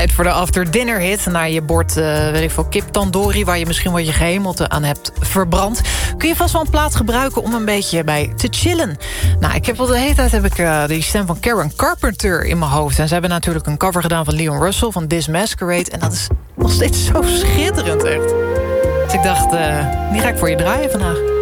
Tijd voor de after dinner hit. Naar je bord, weet ik veel, kip tandoori... waar je misschien wel je gehemelte aan hebt verbrand. Kun je vast wel een plaat gebruiken om een beetje bij te chillen. Nou, ik heb al de hele tijd die stem van Karen Carpenter in mijn hoofd. En ze hebben natuurlijk een cover gedaan van Leon Russell... van This Masquerade. En dat is nog steeds zo schitterend, echt. Dus ik dacht, die ga ik voor je draaien vandaag.